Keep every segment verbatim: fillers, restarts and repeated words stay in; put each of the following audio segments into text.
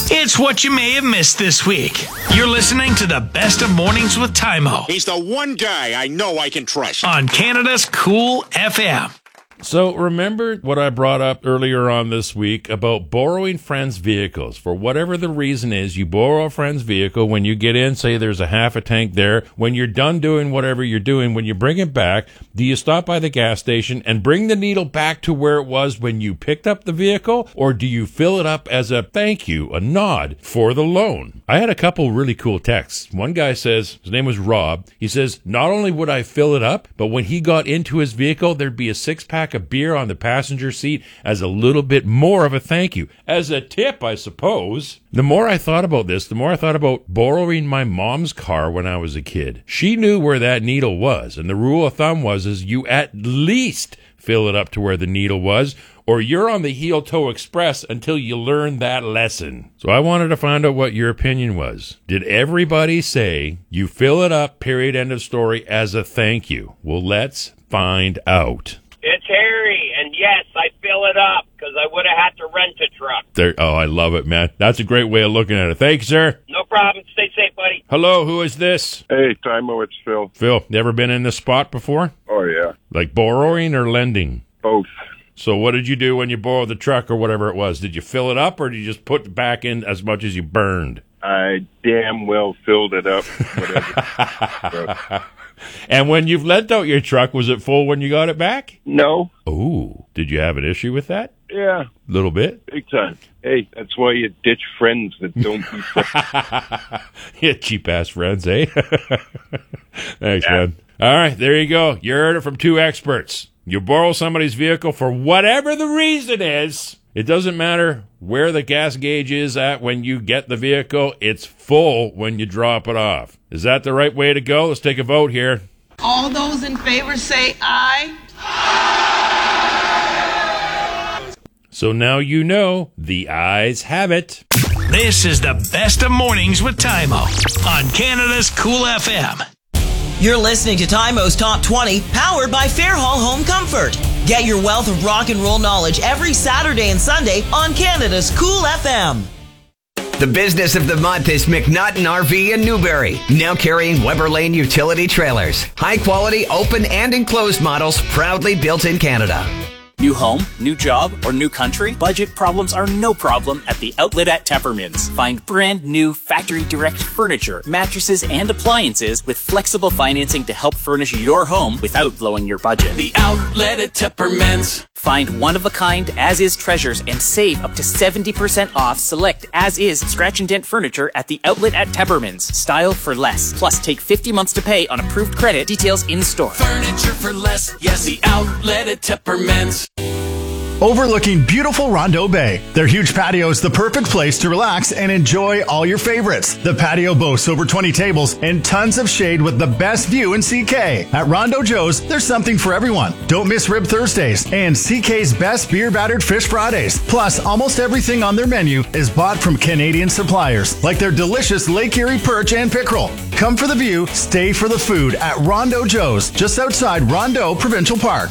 It's what you may have missed this week. You're listening to the Best of Mornings with Tymo. He's the one guy I know I can trust. On Canada's Cool F M. So remember what I brought up earlier on this week about borrowing friends' vehicles. For whatever the reason is, you borrow a friend's vehicle. When you get in, say there's a half a tank there. When you're done doing whatever you're doing, when you bring it back, do you stop by the gas station and bring the needle back to where it was when you picked up the vehicle? Or do you fill it up as a thank you, a nod for the loan? I had a couple really cool texts. One guy says, his name was Rob. He says, not only would I fill it up, but when he got into his vehicle, there'd be a six-pack of beer on the passenger seat as a little bit more of a thank you. As a tip, I suppose. The more I thought about this, the more I thought about borrowing my mom's car when I was a kid. She knew where that needle was, and the rule of thumb was is you at least fill it up to where the needle was, or you're on the heel-toe express until you learn that lesson. So I wanted to find out what your opinion was. Did everybody say you fill it up, period, end of story, as a thank you? Well, let's find out. It's Harry, and yes, I fill it up because I would have had to rent a truck. There, oh, I love it, man. That's a great way of looking at it. Thanks, sir. No problem. Stay safe, buddy. Hello, who is this? Hey, Tymo, it's Phil. Phil, you ever been in this spot before? Oh, yeah. Like borrowing or lending? Both. So what did you do when you borrowed the truck or whatever it was? Did you fill it up or did you just put back in as much as you burned? I damn well filled it up. Whatever. And when you've lent out your truck, was it full when you got it back? No. Oh, did you have an issue with that? Yeah. A little bit? Big time. Hey, that's why you ditch friends that don't be friends. Yeah, cheap-ass friends, eh? Thanks, Yeah. man. All right, there you go. You heard it from two experts. You borrow somebody's vehicle for whatever the reason is. It doesn't matter where the gas gauge is at when you get the vehicle. It's full when you drop it off. Is that the right way to go? Let's take a vote here. All those in favor say aye. So now you know the ayes have it. This is the Best of Mornings with Tymo on Canada's Cool F M. You're listening to Tymo's Top twenty, powered by Fairhall Home Comfort. Get your wealth of rock and roll knowledge every Saturday and Sunday on Canada's Cool F M. The business of the month is McNaughton R V in Newbury, now carrying Weber Lane utility trailers. High quality, open and enclosed models, proudly built in Canada. New home, new job, or new country? Budget problems are no problem at the Outlet at Teppermans. Find brand new factory direct furniture, mattresses, and appliances with flexible financing to help furnish your home without blowing your budget. The Outlet at Teppermans. Find one-of-a-kind as-is treasures and save up to seventy percent off select as-is scratch and dent furniture at the Outlet at Teppermans. Style for less. Plus, take fifty months to pay on approved credit. Details in store. Furniture for less. Yes, the Outlet at Teppermans. Overlooking beautiful Rondeau Bay, their huge patio is the perfect place to relax and enjoy all your favorites. The patio boasts over twenty tables and tons of shade with the best view in C K. At Rondeau Joe's, there's something for everyone. Don't miss Rib Thursdays and C K's best beer battered fish Fridays. Plus, almost everything on their menu is bought from Canadian suppliers, like their delicious Lake Erie perch and pickerel. Come for the view, stay for the food at Rondeau Joe's, just outside Rondeau Provincial Park.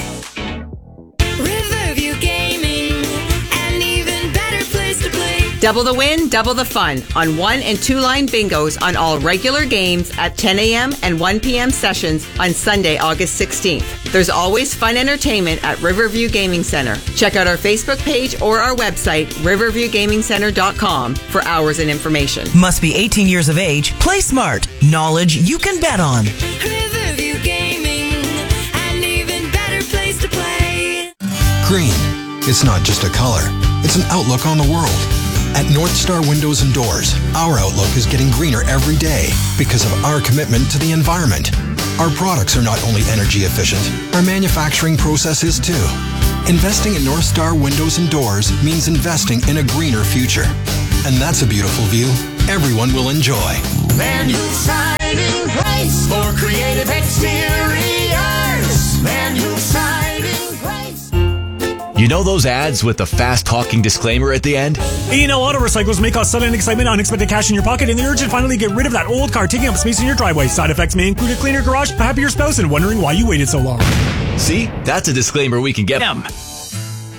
Double the win, double the fun on one and two line bingos on all regular games at ten a.m. and one p.m. sessions on Sunday, August sixteenth. There's always fun entertainment at Riverview Gaming Center. Check out our Facebook page or our website, riverview gaming center dot com, for hours and information. Must be eighteen years of age. Play smart. Knowledge you can bet on. Riverview Gaming, an even better place to play. Green. It's not just a color. It's an outlook on the world. At North Star Windows and Doors, our outlook is getting greener every day because of our commitment to the environment. Our products are not only energy efficient, our manufacturing process is too. Investing in North Star Windows and Doors means investing in a greener future. And that's a beautiful view everyone will enjoy. Van Hool Siding Price for creative exteriors. Van Hool Siding Price. You know those ads with the fast-talking disclaimer at the end? You know, auto recyclers may cause sudden excitement, unexpected cash in your pocket, and the urge to finally get rid of that old car taking up space in your driveway. Side effects may include a cleaner garage, a happier spouse, and wondering why you waited so long. See? That's a disclaimer we can get. Them.